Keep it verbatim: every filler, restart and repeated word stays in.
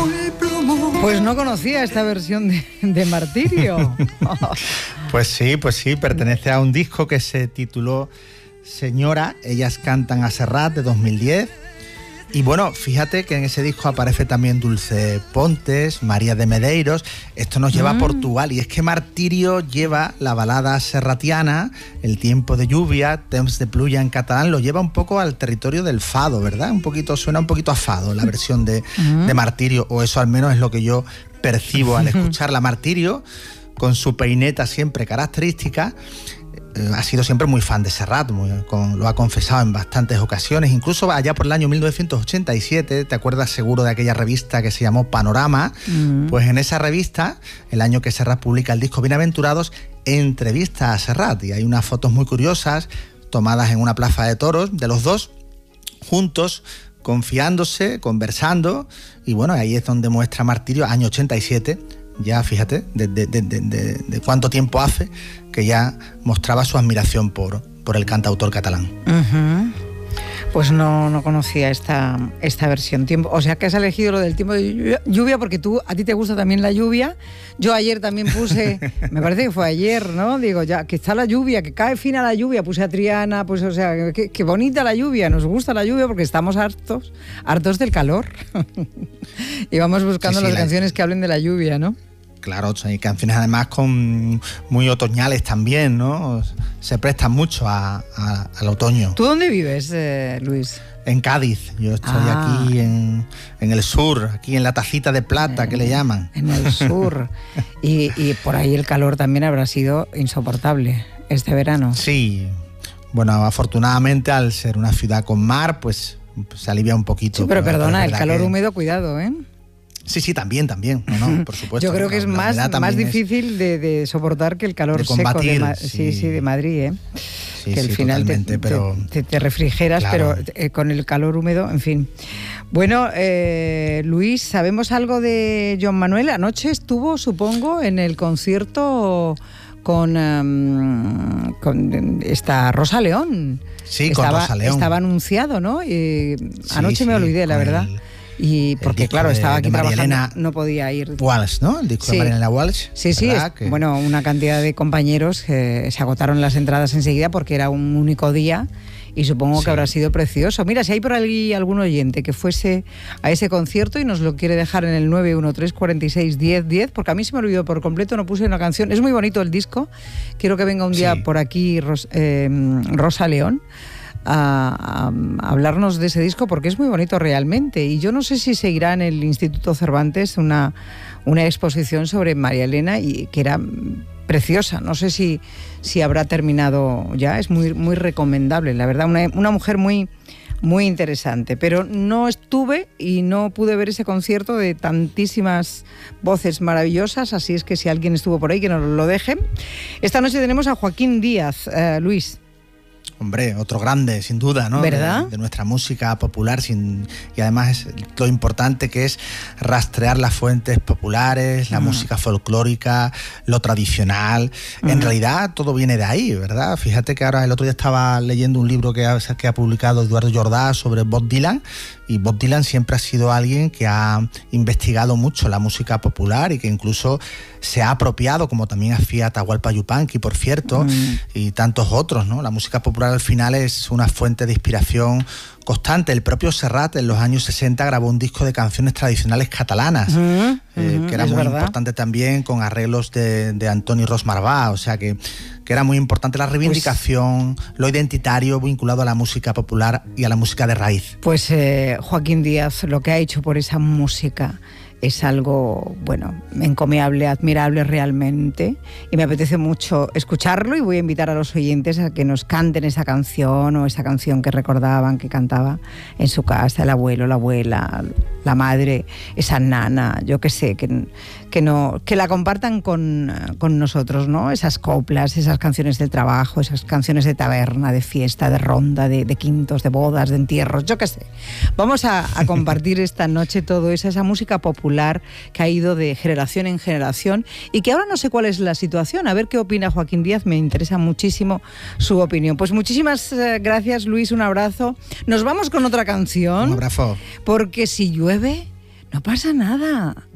Pues no conocía esta versión de, de Martirio. Pues sí, pues sí, pertenece a un disco que se tituló Señora, ellas cantan a Serrat, de dos mil diez. Y bueno, fíjate que en ese disco aparece también Dulce Pontes, María de Medeiros. Esto nos lleva mm. a Portugal, y es que Martirio lleva la balada serratiana, El tiempo de lluvia, Temps de pluja en catalán, lo lleva un poco al territorio del fado, ¿verdad? Un poquito, suena un poquito a fado la versión de, mm. de Martirio, o eso al menos es lo que yo percibo al escucharla. Martirio, con su peineta siempre característica, ha sido siempre muy fan de Serrat, muy, con, lo ha confesado en bastantes ocasiones, incluso allá por el año mil novecientos ochenta y siete, ¿te acuerdas seguro de aquella revista que se llamó Panorama? Mm. Pues en esa revista, el año que Serrat publica el disco Bienaventurados, entrevista a Serrat, y hay unas fotos muy curiosas tomadas en una plaza de toros de los dos juntos, confiándose, conversando, y bueno, ahí es donde muestra Martirio, año ochenta y siete, ya fíjate de, de, de, de, de, de cuánto tiempo hace que ya mostraba su admiración por, por el cantautor catalán. Uh-huh. Pues no, no conocía esta, esta versión. Tiempo, o sea que has elegido lo del tiempo de lluvia, lluvia porque tú, a ti te gusta también la lluvia. Yo ayer también puse, me parece que fue ayer, ¿no? Digo, ya que está la lluvia, que cae fina la lluvia, puse a Triana, pues o sea, que, que bonita la lluvia, nos gusta la lluvia porque estamos hartos, hartos del calor. Y vamos buscando sí, sí, las la... canciones que hablen de la lluvia, ¿no? Claro, hay canciones además con muy otoñales también, ¿no? Se prestan mucho a, a, al otoño. ¿Tú dónde vives, eh, Luis? En Cádiz. Yo estoy ah. aquí en, en el sur, aquí en la tacita de plata, eh, que le llaman. En el sur. y, y por ahí el calor también habrá sido insoportable este verano. Sí. Bueno, afortunadamente, al ser una ciudad con mar, pues, pues se alivia un poquito. Sí, pero, pero perdona, el calor que... húmedo, cuidado, ¿eh? Sí, sí, también, también, no, no, por supuesto. Yo creo que es más, más difícil de, de soportar que el calor de combatir, seco de, sí. Sí, sí, de Madrid, ¿eh? Sí, que al sí, final te, pero... te, te refrigeras, claro. pero eh, con el calor húmedo, en fin. Bueno, eh, Luis, ¿sabemos algo de Joan Manuel? Anoche estuvo, supongo, en el concierto con, um, con esta Rosa León. Sí, estaba, con Rosa León. Estaba anunciado, ¿no? Y sí, anoche sí, me olvidé, la verdad. El... Y porque, claro, de, estaba aquí trabajando, Elena no podía ir. Walsh, ¿no? El disco sí. de María Elena Walsh. Sí, sí, es, que... bueno, una cantidad de compañeros que se agotaron las entradas enseguida porque era un único día y supongo sí. que habrá sido precioso. Mira, si hay por ahí algún oyente que fuese a ese concierto y nos lo quiere dejar en el nueve uno tres, cuarenta y seis, diez, diez, porque a mí se me olvidó por completo, no puse una canción. Es muy bonito el disco. Quiero que venga un día sí. por aquí Ros, eh, Rosa León. A, a, a hablarnos de ese disco porque es muy bonito realmente, y yo no sé si seguirá en el Instituto Cervantes una, una exposición sobre María Elena, y que era preciosa, no sé si, si habrá terminado ya, es muy, muy recomendable, la verdad, una, una mujer muy, muy interesante, pero no estuve y no pude ver ese concierto de tantísimas voces maravillosas, así es que si alguien estuvo por ahí que nos lo deje. Esta noche tenemos a Joaquín Díaz, eh, Luis. Hombre, otro grande, sin duda, ¿no? ¿Verdad? De, de nuestra música popular, sin, y además es lo importante que es rastrear las fuentes populares, la uh-huh. música folclórica, lo tradicional. Uh-huh. En realidad todo viene de ahí, ¿verdad? Fíjate que ahora el otro día estaba leyendo un libro que ha, que ha publicado Eduardo Jordá sobre Bob Dylan, y Bob Dylan siempre ha sido alguien que ha investigado mucho la música popular y que incluso se ha apropiado, como también hacía Atahualpa Yupanqui, por cierto, mm. y tantos otros, ¿no? La música popular al final es una fuente de inspiración constante. El propio Serrat en los años sesenta grabó un disco de canciones tradicionales catalanas, uh-huh, eh, uh-huh, que era muy verdad. importante también, con arreglos de, de Antoni Ros Marbà, o sea que, que era muy importante la reivindicación, pues, lo identitario vinculado a la música popular y a la música de raíz. Pues eh, Joaquín Díaz, lo que ha hecho por esa música es algo, bueno, encomiable, admirable realmente, y me apetece mucho escucharlo, y voy a invitar a los oyentes a que nos canten esa canción, o esa canción que recordaban que cantaba en su casa el abuelo, la abuela, la madre, esa nana, yo qué sé, que, que, no, que la compartan con, con nosotros, ¿no? Esas coplas, esas canciones del trabajo, esas canciones de taberna, de fiesta, de ronda, de, de quintos, de bodas, de entierros, yo qué sé. Vamos a, a compartir esta noche todo eso, esa música popular que ha ido de generación en generación, y que ahora no sé cuál es la situación. A ver qué opina Joaquín Díaz, me interesa muchísimo su opinión. Pues muchísimas gracias, Luis, un abrazo. Nos vamos con otra canción. Un abrazo. Porque si llueve, no pasa nada.